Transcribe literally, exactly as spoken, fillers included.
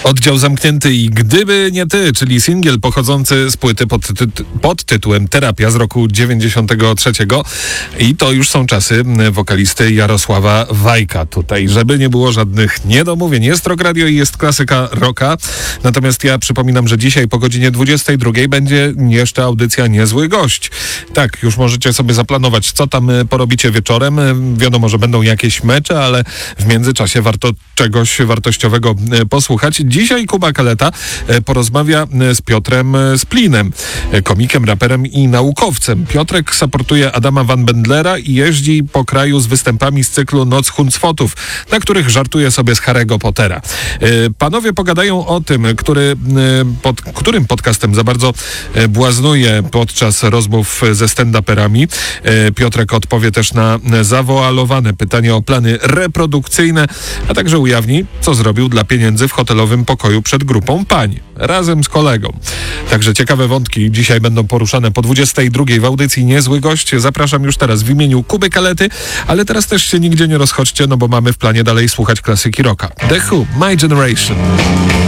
Oddział zamknięty i Gdyby nie ty, czyli singiel pochodzący z płyty pod, ty- pod tytułem Terapia z roku dziewięćdziesiątego trzeciego. I to już są czasy wokalisty Jarosława Wajka tutaj. Żeby nie było żadnych niedomówień. Jest Rock Radio i jest klasyka rocka. Natomiast ja przypominam, że dzisiaj po godzinie dwudziestej drugiej będzie jeszcze audycja Niezły Gość. Tak, już możecie sobie zaplanować, co tam porobicie wieczorem. Wiadomo, że będą jakieś mecze, ale w międzyczasie warto czegoś wartościowego posłuchać. Dzisiaj Kuba Kaleta porozmawia z Piotrem Splinem, komikiem, raperem i naukowcem. Piotrek supportuje Adama Van Bendlera i jeździ po kraju z występami z cyklu Noc Huncwotów, na których żartuje sobie z Harry'ego Pottera. Panowie pogadają o tym, który, pod którym podcastem za bardzo błaznuje podczas rozmów ze stand-uperami. Piotrek odpowie też na zawoalowane pytanie o plany reprodukcyjne, a także ujawni, co zrobił dla pieniędzy w hotelowym pokoju przed grupą pań, razem z kolegą. Także ciekawe wątki dzisiaj będą poruszane po dwudziestej drugiej w audycji Niezły Gość. Zapraszam już teraz w imieniu Kuby Kalety, ale teraz też się nigdzie nie rozchodźcie, no bo mamy w planie dalej słuchać klasyki rocka. The Who, My Generation.